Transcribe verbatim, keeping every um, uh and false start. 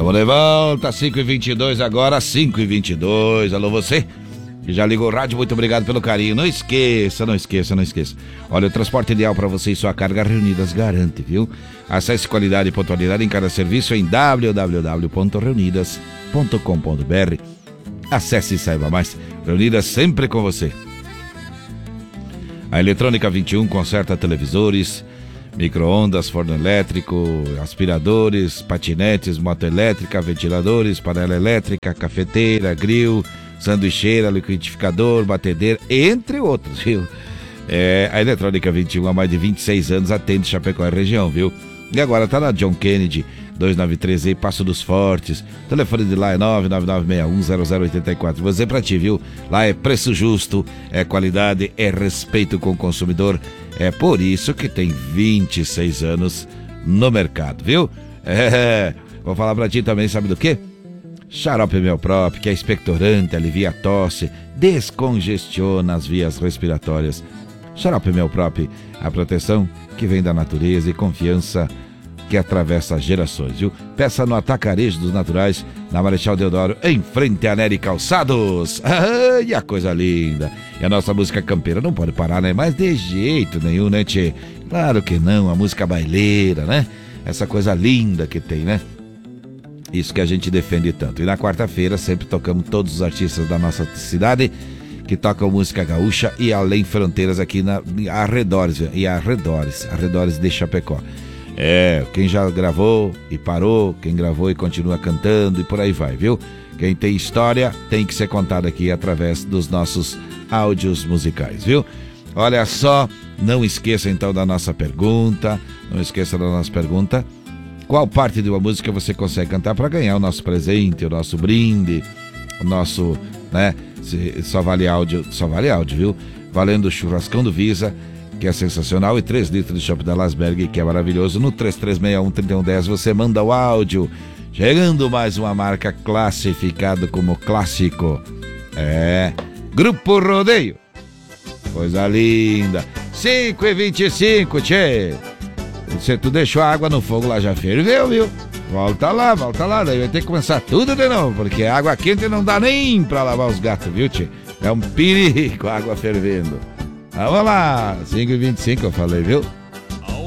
Tamo de volta, cinco e vinte e dois agora, cinco e vinte e dois. Alô, você que já ligou o rádio, muito obrigado pelo carinho. Não esqueça, não esqueça, não esqueça. Olha, o transporte ideal para você e sua carga Reunidas garante, viu? Acesse qualidade e pontualidade em cada serviço em w w w ponto reunidas ponto com ponto b r. Acesse e saiba mais. Reunidas sempre com você. A Eletrônica vinte e um conserta televisores, micro-ondas, forno elétrico, aspiradores, patinetes, moto elétrica, ventiladores, panela elétrica, cafeteira, grill, sanduicheira, liquidificador, batedeira, entre outros, viu? É, a Eletrônica vinte e um há mais de vinte e seis anos atende Chapecó e região, viu? E agora tá na John Kennedy, duzentos e noventa e três E, Passo dos Fortes. O telefone de lá é nove nove nove seis um zero zero oito quatro. Vou dizer pra ti, viu? Lá é preço justo, é qualidade, é respeito com o consumidor. É por isso que tem vinte e seis anos no mercado, viu? É, vou falar pra ti também, sabe do quê? Xarope Melprop, que é expectorante, alivia a tosse, descongestiona as vias respiratórias. Xarope Melprop, a proteção que vem da natureza e confiança que atravessa gerações, viu? Peça no Atacarejo dos Naturais, na Marechal Deodoro, em frente a Nery Calçados. Ai, a coisa linda. E a nossa música campeira não pode parar, né? Mas de jeito nenhum, né, tchê? Claro que não, a música baileira, né? Essa coisa linda que tem, né? Isso que a gente defende tanto. E na quarta-feira sempre tocamos todos os artistas da nossa cidade que tocam música gaúcha e além fronteiras aqui na arredores, e arredores, arredores de Chapecó. É, quem já gravou e parou, quem gravou e continua cantando e por aí vai, viu? Quem tem história tem que ser contado aqui através dos nossos áudios musicais, viu? Olha só, não esqueça então da nossa pergunta, não esqueça da nossa pergunta. Qual parte de uma música você consegue cantar para ganhar o nosso presente, o nosso brinde, o nosso, né? Só vale áudio, só vale áudio, viu? Valendo o churrascão do Visa, que é sensacional, e três litros de chopp da Lasberg, que é maravilhoso. No três três seis um, três um um zero você manda o áudio. Chegando mais uma marca classificada como clássico. É, Grupo Rodeio. Coisa linda. cinco e vinte e cinco, tchê. Se tu deixou a água no fogo lá, já ferveu, viu? Volta lá, volta lá, daí vai ter que começar tudo de novo, porque a água quente não dá nem pra lavar os gatos, viu, tchê? É um perigo a água fervendo. Vamos lá, cinco e vinte e cinco eu falei, viu?